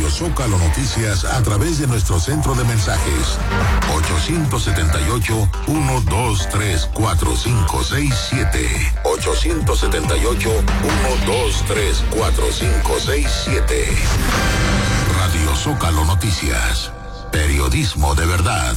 Radio Zócalo Noticias a través de nuestro centro de mensajes 878-123-4567 878-123-4567. Radio Zócalo Noticias, periodismo de verdad.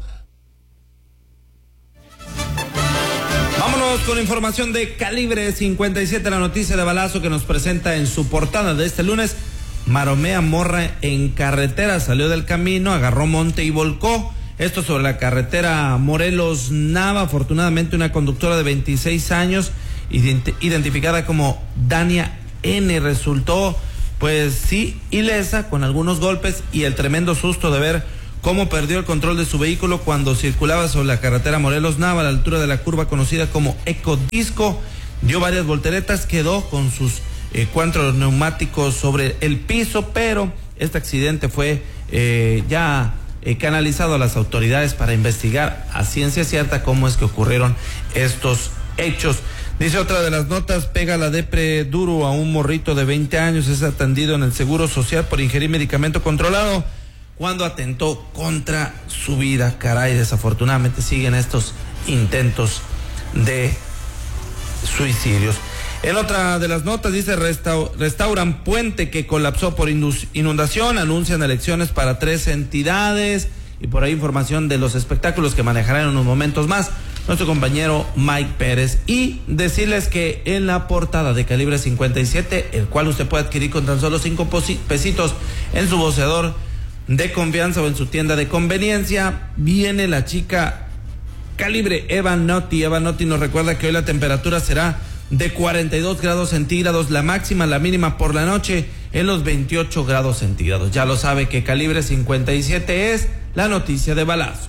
Vámonos con información de Calibre 57, la noticia de balazo que nos presenta en su portada de este lunes. Maromea morra en carretera, salió del camino, agarró monte y volcó. Esto sobre la carretera Morelos-Nava. Afortunadamente una conductora de 26 años, identificada como Dania N, resultó pues sí ilesa, con algunos golpes y el tremendo susto de ver cómo perdió el control de su vehículo cuando circulaba sobre la carretera Morelos-Nava a la altura de la curva conocida como Ecodisco. Dio varias volteretas, quedó con sus cuatro neumáticos sobre el piso, pero este accidente fue canalizado a las autoridades para investigar a ciencia cierta cómo es que ocurrieron estos hechos. Dice otra de las notas: pega la depre duro a un morrito de 20 años, es atendido en el Seguro Social por ingerir medicamento controlado cuando atentó contra su vida. Caray, desafortunadamente siguen estos intentos de suicidios. En otra de las notas dice: restauran puente que colapsó por inundación, anuncian elecciones para 3 entidades. Y por ahí información de los espectáculos que manejarán en unos momentos más nuestro compañero Mike Pérez. Y decirles que en la portada de Calibre 57, el cual usted puede adquirir con tan solo 5 pesitos en su voceador de confianza o en su tienda de conveniencia, viene la chica Calibre Eva Notti. Eva Notti nos recuerda que hoy la temperatura será de 42 grados centígrados, la máxima, la mínima por la noche en los 28 grados centígrados. Ya lo sabe que Calibre 57 es la noticia de balazo.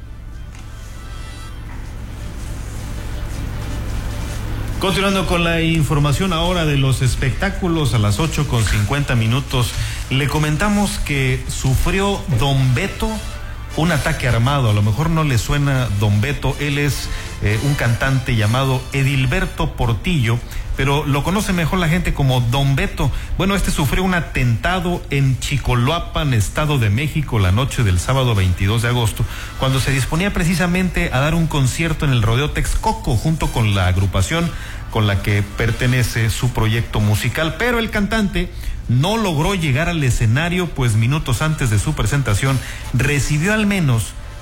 Continuando con la información ahora de los espectáculos, a las 8:50, le comentamos que sufrió Don Beto un ataque armado. A lo mejor no le suena Don Beto, él es un cantante llamado Edilberto Portillo, pero lo conoce mejor la gente como Don Beto. Bueno, sufrió un atentado en Chicoloapan, Estado de México, la noche del sábado 22 de agosto, cuando se disponía precisamente a dar un concierto en el Rodeo Texcoco, junto con la agrupación con la que pertenece su proyecto musical. Pero el cantante no logró llegar al escenario, pues minutos antes de su presentación recibió al menos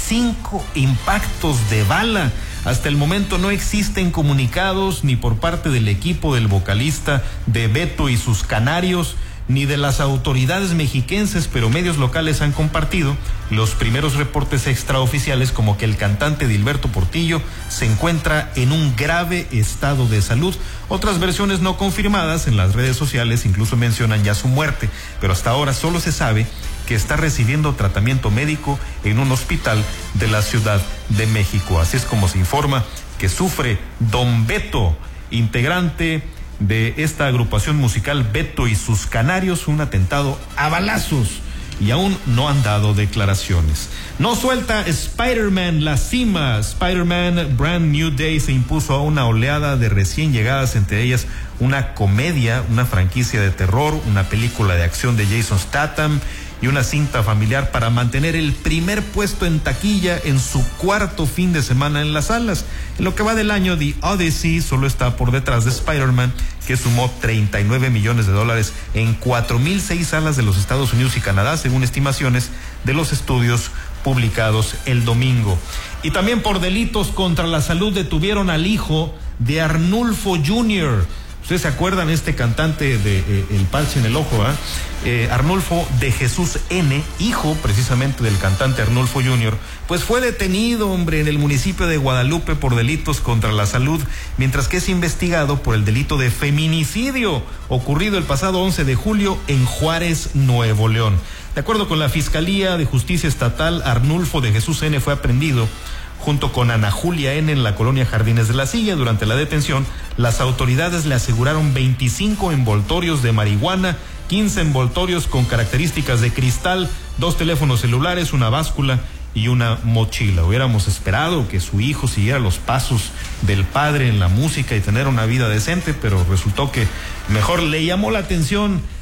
5 impactos de bala. Hasta el momento no existen comunicados ni por parte del equipo del vocalista de Beto y sus Canarios, ni de las autoridades mexiquenses, pero medios locales han compartido los primeros reportes extraoficiales como que el cantante Edilberto Portillo se encuentra en un grave estado de salud. Otras versiones no confirmadas en las redes sociales incluso mencionan ya su muerte, pero hasta ahora solo se sabe que está recibiendo tratamiento médico en un hospital de la Ciudad de México. Así es como se informa que sufre Don Beto, integrante de esta agrupación musical Beto y sus Canarios, un atentado a balazos, y aún no han dado declaraciones. No suelta Spider-Man la cima. Spider-Man Brand New Day se impuso a una oleada de recién llegadas, entre ellas una comedia, una franquicia de terror, una película de acción de Jason Statham y una cinta familiar para mantener el primer puesto en taquilla en su 4º fin de semana en las salas. En lo que va del año, The Odyssey solo está por detrás de Spider-Man, que sumó $39 millones en 4,006 salas de los Estados Unidos y Canadá, según estimaciones de los estudios publicados el domingo. Y también por delitos contra la salud detuvieron al hijo de Arnulfo Jr. ¿Ustedes se acuerdan este cantante de El Parche en el Ojo? Arnulfo de Jesús N., hijo precisamente del cantante Arnulfo Jr., pues fue detenido, hombre, en el municipio de Guadalupe por delitos contra la salud, mientras que es investigado por el delito de feminicidio ocurrido el pasado 11 de julio en Juárez, Nuevo León. De acuerdo con la Fiscalía de Justicia Estatal, Arnulfo de Jesús N. fue aprendido junto con Ana Julia N. en la colonia Jardines de la Silla. Durante la detención, las autoridades le aseguraron 25 envoltorios de marihuana, 15 envoltorios con características de cristal, 2 teléfonos celulares, una báscula y una mochila. Hubiéramos esperado que su hijo siguiera los pasos del padre en la música y tener una vida decente, pero resultó que mejor le llamó la atención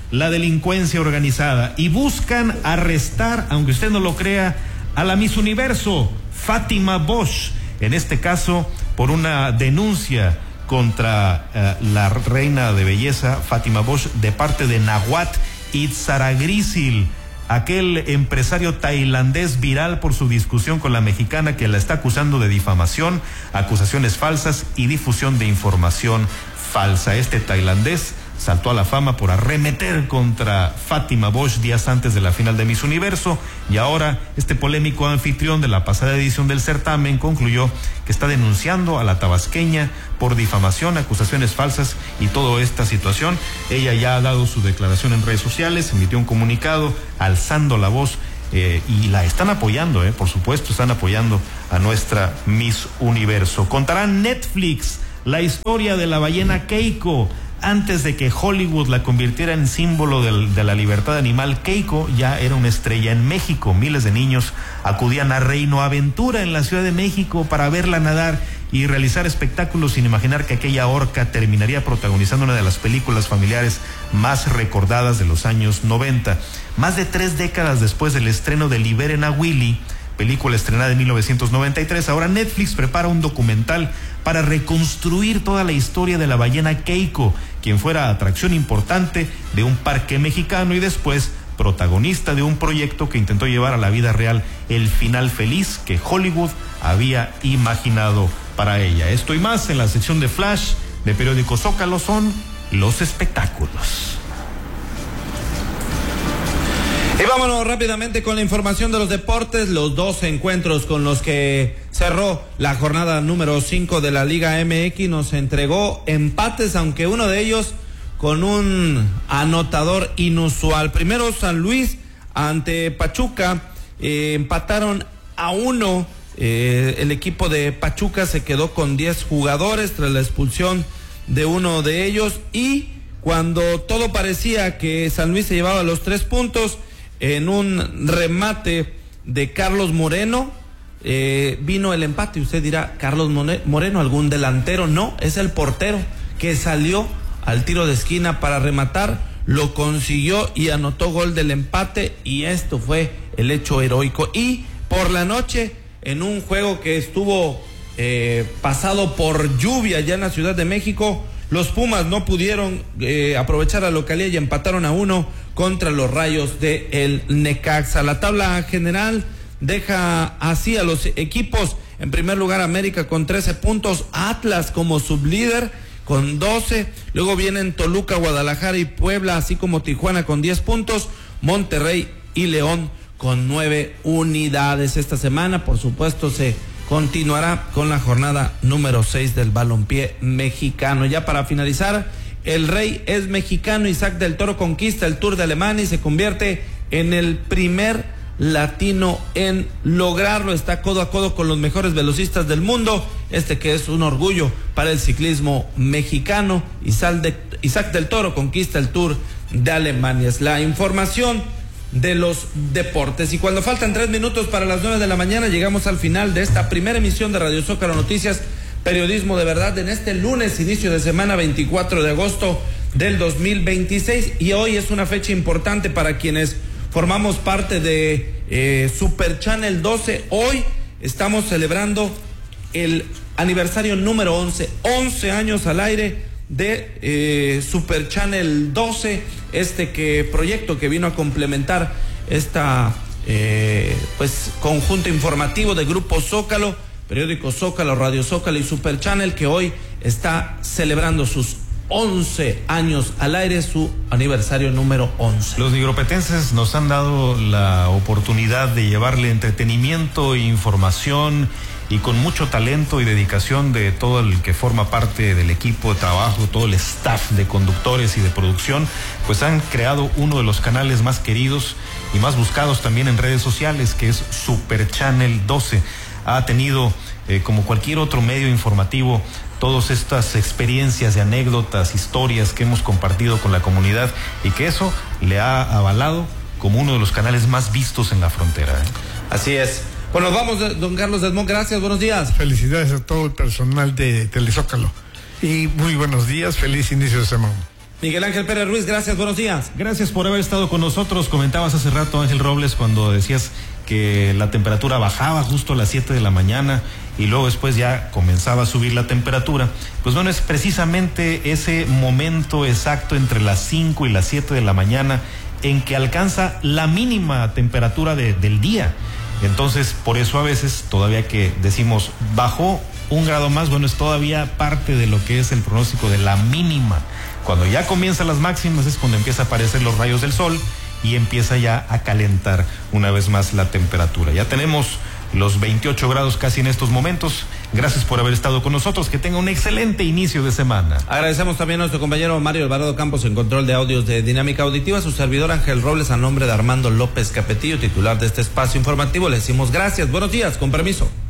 la delincuencia organizada y buscan arrestar, aunque usted no lo crea, a la Miss Universo, Fátima Bosch, en este caso por una denuncia contra la reina de belleza Fátima Bosch de parte de Nawat Itzaragrisil, aquel empresario tailandés viral por su discusión con la mexicana que la está acusando de difamación, acusaciones falsas y difusión de información falsa. Este tailandés saltó a la fama por arremeter contra Fátima Bosch días antes de la final de Miss Universo, y ahora este polémico anfitrión de la pasada edición del certamen concluyó que está denunciando a la tabasqueña por difamación, acusaciones falsas y toda esta situación. Ella ya ha dado su declaración en redes sociales, emitió un comunicado alzando la voz y la están apoyando, por supuesto, están apoyando a nuestra Miss Universo. Contarán Netflix la historia de la ballena Keiko. Antes de que Hollywood la convirtiera en símbolo de la libertad animal, Keiko ya era una estrella en México. Miles de niños acudían a Reino Aventura en la Ciudad de México para verla nadar y realizar espectáculos sin imaginar que aquella orca terminaría protagonizando una de las películas familiares más recordadas de los años 90. Más de 3 décadas después del estreno de Liberen a Willy, película estrenada en 1993, ahora Netflix prepara un documental para reconstruir toda la historia de la ballena Keiko, quien fuera atracción importante de un parque mexicano y después protagonista de un proyecto que intentó llevar a la vida real el final feliz que Hollywood había imaginado para ella. Esto y más en la sección de Flash de Periódico Zócalo son los espectáculos. Y vámonos rápidamente con la información de los deportes, los 2 encuentros con los que cerró la jornada número 5 de la Liga MX nos entregó empates, aunque uno de ellos con un anotador inusual. Primero San Luis ante Pachuca, empataron a 1, el equipo de Pachuca se quedó con 10 jugadores tras la expulsión de uno de ellos, y cuando todo parecía que San Luis se llevaba los 3 puntos, en un remate de Carlos Moreno, vino el empate. Usted dirá, ¿Carlos Moreno, algún delantero? No, es el portero que salió al tiro de esquina para rematar, lo consiguió y anotó gol del empate, y esto fue el hecho heroico. Y por la noche, en un juego que estuvo pasado por lluvia ya en la Ciudad de México, los Pumas no pudieron aprovechar la localía y empataron a 1 contra los Rayos de el Necaxa. La tabla general deja así a los equipos: en primer lugar América con 13 puntos, Atlas como sublíder con 12, luego vienen Toluca, Guadalajara y Puebla, así como Tijuana con 10 puntos, Monterrey y León con 9 unidades. Esta semana, por supuesto, se continuará con la jornada número 6 del balompié mexicano. Ya para finalizar, el Rey es mexicano. Isaac del Toro conquista el Tour de Alemania y se convierte en el primer latino en lograrlo. Está codo a codo con los mejores velocistas del mundo, que es un orgullo para el ciclismo mexicano. Isaac del Toro conquista el Tour de Alemania. Es la información de los deportes. Y cuando faltan 3 minutos para las 9 de la mañana, llegamos al final de esta primera emisión de Radio Zócalo Noticias, periodismo de verdad, en este lunes, inicio de semana, 24 de agosto del 2026. Y hoy es una fecha importante para quienes formamos parte de Super Channel 12. Hoy estamos celebrando el aniversario número 11 años al aire de Super Channel 12, proyecto que vino a complementar esta conjunto informativo de Grupo Zócalo, Periódico Zócalo, Radio Zócalo y Super Channel, que hoy está celebrando sus 11 años al aire, su aniversario número 11. Los nigropetenses nos han dado la oportunidad de llevarle entretenimiento e información, y con mucho talento y dedicación de todo el que forma parte del equipo de trabajo, todo el staff de conductores y de producción, pues han creado uno de los canales más queridos y más buscados también en redes sociales, que es Super Channel 12. Ha tenido, como cualquier otro medio informativo, todas estas experiencias y anécdotas, historias que hemos compartido con la comunidad, y que eso le ha avalado como uno de los canales más vistos en la frontera. Así es. Pues nos vamos, don Carlos Desmond, gracias, buenos días. Felicidades a todo el personal de Telezócalo y muy buenos días, feliz inicio de semana. Miguel Ángel Pérez Ruiz, gracias, buenos días. Gracias por haber estado con nosotros. Comentabas hace rato, Ángel Robles, cuando decías que la temperatura bajaba justo a las 7 de la mañana y luego después ya comenzaba a subir la temperatura. Pues bueno, es precisamente ese momento exacto entre las 5 y las 7 de la mañana en que alcanza la mínima temperatura del día. Entonces, por eso a veces todavía que decimos bajó 1 grado más, bueno, es todavía parte de lo que es el pronóstico de la mínima. Cuando ya comienzan las máximas es cuando empieza a aparecer los rayos del sol y empieza ya a calentar una vez más la temperatura. Ya tenemos los 28 grados casi en estos momentos. Gracias por haber estado con nosotros. Que tenga un excelente inicio de semana. Agradecemos también a nuestro compañero Mario Alvarado Campos en control de audios de Dinámica Auditiva, su servidor Ángel Robles, a nombre de Armando López Capetillo, titular de este espacio informativo. Le decimos gracias, buenos días, con permiso.